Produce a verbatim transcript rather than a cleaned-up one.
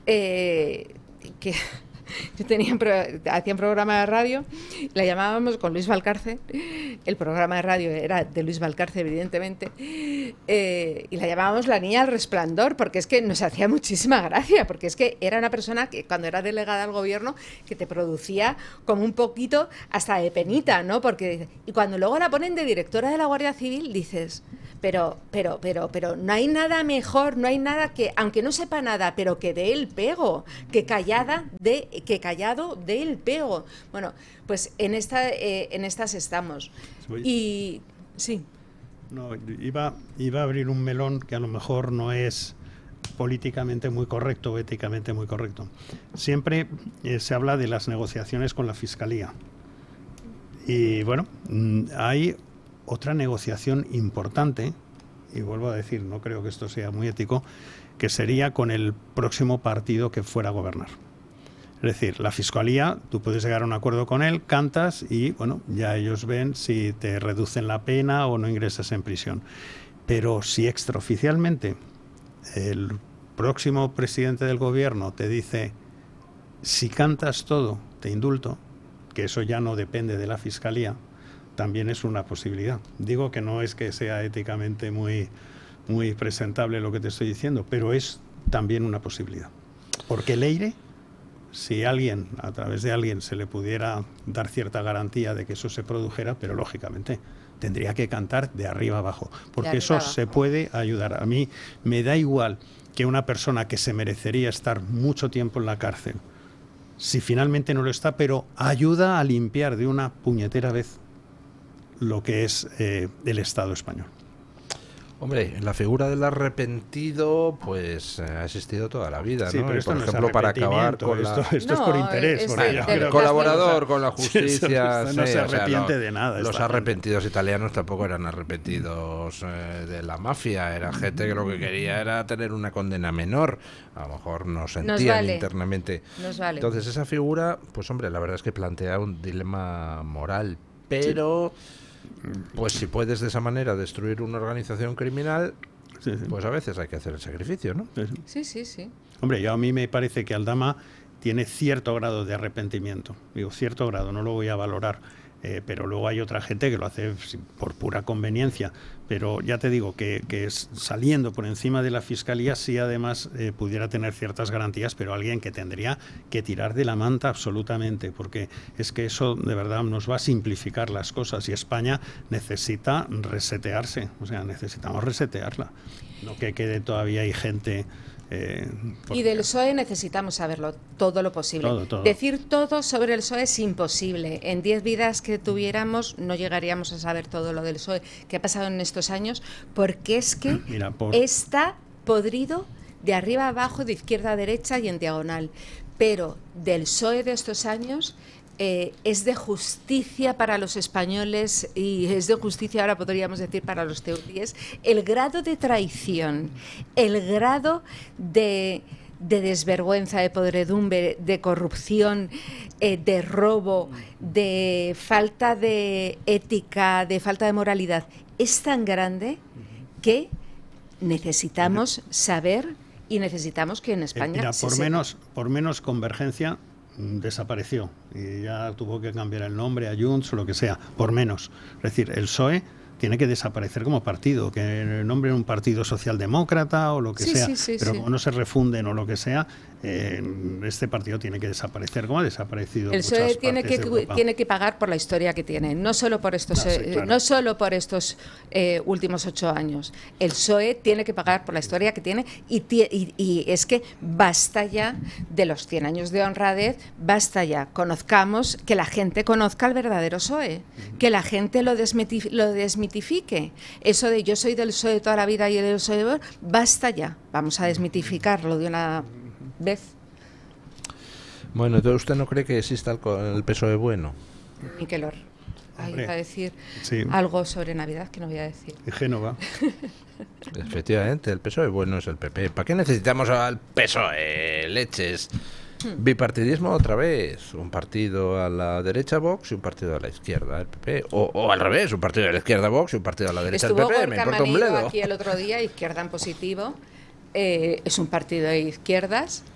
eh, que yo tenía un pro, hacía un programa de radio, la llamábamos con Luis Valcarce, el programa de radio era de Luis Valcarce, evidentemente, eh, y la llamábamos la niña del resplandor, porque es que nos hacía muchísima gracia, porque es que era una persona que cuando era delegada al gobierno, que te producía como un poquito hasta de penita, ¿no? Porque, y cuando luego la ponen de directora de la Guardia Civil, dices... Pero, pero, pero, pero no hay nada mejor, no hay nada que, aunque no sepa nada, pero que dé el pego, que callada de, que callado dé el pego. Bueno, pues en esta, eh, en estas estamos. Y sí. No, iba, iba a abrir un melón que a lo mejor no es políticamente muy correcto o éticamente muy correcto. Siempre eh, se habla de las negociaciones con la Fiscalía. Y bueno, hay otra negociación importante, y vuelvo a decir, no creo que esto sea muy ético, que sería con el próximo partido que fuera a gobernar. Es decir, la Fiscalía, tú puedes llegar a un acuerdo con él, cantas y, bueno, ya ellos ven si te reducen la pena o no ingresas en prisión. Pero si extraoficialmente el próximo presidente del gobierno te dice, si cantas todo, te indulto, que eso ya no depende de la Fiscalía, también es una posibilidad. Digo que no es que sea éticamente muy, muy presentable lo que te estoy diciendo, pero es también una posibilidad. Porque Leire, si alguien, a través de alguien, se le pudiera dar cierta garantía de que eso se produjera, pero lógicamente tendría que cantar de arriba abajo, porque eso se puede ayudar. A mí me da igual que una persona que se merecería estar mucho tiempo en la cárcel, si finalmente no lo está, pero ayuda a limpiar de una puñetera vez lo que es eh, el Estado español. Hombre, la figura del arrepentido pues ha existido toda la vida, sí, ¿no? Pero esto por no ejemplo, es para acabar con esto, la... esto no, es por interés. Es, porque el, el el colaborador con la justicia. justicia. No sí, se o arrepiente sea, lo, de nada. Los arrepentidos gente. italianos tampoco eran arrepentidos eh, de la mafia. Era gente que lo que quería era tener una condena menor. A lo mejor no sentían Nos vale. internamente. Nos vale. Entonces esa figura, pues hombre, la verdad es que plantea un dilema moral. Pero, sí. pues si puedes de esa manera destruir una organización criminal... Sí, sí. Pues a veces hay que hacer el sacrificio, ¿no? Sí, sí, sí. Hombre, yo a mí me parece que Aldama tiene cierto grado de arrepentimiento. Digo, cierto grado, no lo voy a valorar. Eh, pero luego hay otra gente que lo hace por pura conveniencia. Pero ya te digo que, que es, saliendo por encima de la Fiscalía sí además eh, pudiera tener ciertas garantías, pero alguien que tendría que tirar de la manta absolutamente, porque es que eso de verdad nos va a simplificar las cosas y España necesita resetearse, o sea, necesitamos resetearla. No que quede todavía hay gente... Eh, y del P S O E necesitamos saberlo todo lo posible. Todo, todo. Decir todo sobre el P S O E es imposible. En diez vidas que tuviéramos no llegaríamos a saber todo lo del P S O E que ha pasado en estos años, porque es que Mira, por... está podrido de arriba a abajo, de izquierda a derecha y en diagonal. Pero del P S O E de estos años... Eh, es de justicia para los españoles y es de justicia, ahora podríamos decir, para los teutíes, el grado de traición, el grado de, de desvergüenza, de podredumbre, de corrupción, eh, de robo, de falta de ética, de falta de moralidad, es tan grande que necesitamos saber y necesitamos que en España... Eh, mira, se por, sepa. menos, por menos Convergencia desapareció y ya tuvo que cambiar el nombre a Junts o lo que sea, por menos. Es decir, el P S O E tiene que desaparecer como partido, que nombren un partido socialdemócrata o lo que sí, sea, sí, sí, pero sí. como no se refunden o lo que sea, eh, este partido tiene que desaparecer, como ha desaparecido. El P S O E tiene que, tiene que pagar por la historia que tiene, no solo por estos, ah, sí, claro. no solo por estos eh, últimos ocho años. El P S O E tiene que pagar por la historia que tiene y, y, y es que basta ya de los cien años de honradez, basta ya, conozcamos, que la gente conozca el verdadero P S O E, uh-huh. que la gente lo, desmiti lo desmitifique. Eso de yo soy del P S O E de toda la vida y del P S O E de... basta ya, vamos a desmitificarlo de una vez. Bueno, entonces usted no cree que exista el, el P S O E bueno. Miquelor, hay que decir sí. algo sobre Navidad que no voy a decir. Génova. Efectivamente, el P S O E bueno es el P P. ¿Para qué necesitamos al P S O E? Leches. Hmm. Bipartidismo otra vez. Un partido a la derecha Vox y un partido a la izquierda el P P. O, o al revés, un partido a la izquierda Vox y un partido a la derecha Estuvo el P P. Me importa un bledo. Aquí el otro día, Izquierda en Positivo. Eh, es un partido de izquierdas.